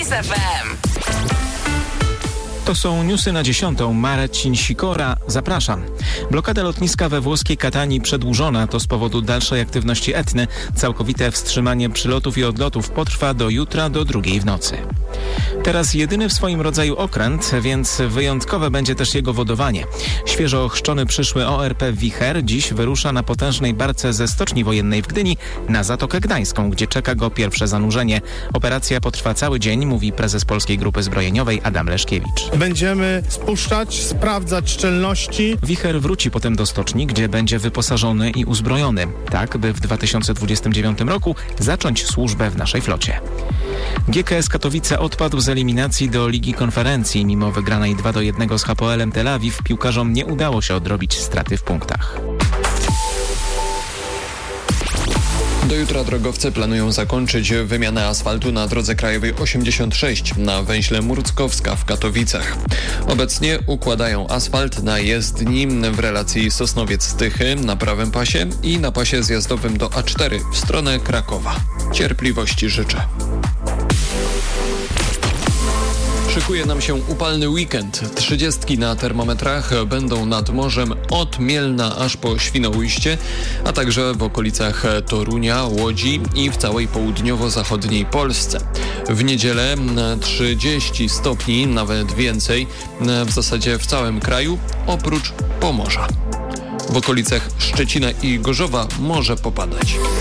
Kiss FM. To są newsy na 10. Marcin Sikora, zapraszam. Blokada lotniska we włoskiej Katanii przedłużona. To z powodu dalszej aktywności Etny. Całkowite wstrzymanie przylotów i odlotów potrwa do jutra do 2 w nocy. Teraz jedyny w swoim rodzaju okręt, więc wyjątkowe będzie też jego wodowanie. Świeżo ochrzczony przyszły ORP Wicher dziś wyrusza na potężnej barce ze Stoczni Wojennej w Gdyni na Zatokę Gdańską, gdzie czeka go pierwsze zanurzenie. Operacja potrwa cały dzień, mówi prezes Polskiej Grupy Zbrojeniowej Adam Leszkiewicz. Będziemy spuszczać, sprawdzać szczelności. Wicher wróci potem do stoczni, gdzie będzie wyposażony i uzbrojony. Tak, by w 2029 roku zacząć służbę w naszej flocie. GKS Katowice odpadł z eliminacji do Ligi Konferencji. Mimo wygranej 2-1 z Hapoelem Tel Awiw piłkarzom nie udało się odrobić straty w punktach. Do jutra drogowcy planują zakończyć wymianę asfaltu na drodze krajowej 86 na węźle Murckowska w Katowicach. Obecnie układają asfalt na jezdni w relacji Sosnowiec-Tychy na prawym pasie i na pasie zjazdowym do A4 w stronę Krakowa. Cierpliwości życzę. Szykuje nam się upalny weekend. 30 na termometrach będą nad morzem od Mielna aż po Świnoujście, a także w okolicach Torunia, Łodzi i w całej południowo-zachodniej Polsce. W niedzielę 30 stopni, nawet więcej, w zasadzie w całym kraju, oprócz Pomorza. W okolicach Szczecina i Gorzowa może popadać.